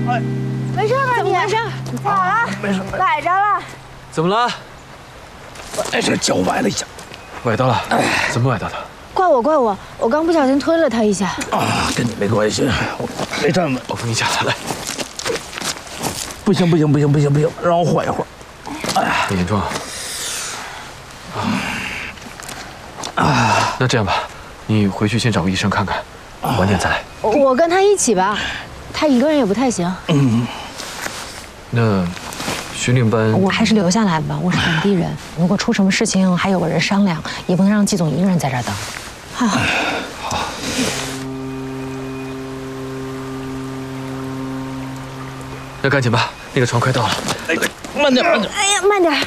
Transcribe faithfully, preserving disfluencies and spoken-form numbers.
哎， 没事吧你？没事，咋了？ 没事， 崴着了。 怎么了？ 哎，这脚崴了一下。 崴到了？怎么崴到的？ 怪我，怪我，我刚不小心推了他一下。 啊，跟你没关系，我没站稳。 我扶你下来，来。 不行不行不行不行不行，让我缓一会儿。哎呀， 很严重啊！啊，那这样吧，你回去先找个医生看看，晚点再来。 我跟他一起吧，他一个人也不太行。 嗯。 那巡岭班， 我还是留下来吧，我是本地人，如果出什么事情还有个人商量，也不能让季总一个人在这儿等。 好。 好。那赶紧吧，那个船快到了。 哎，慢点慢点。 哎呀，慢点。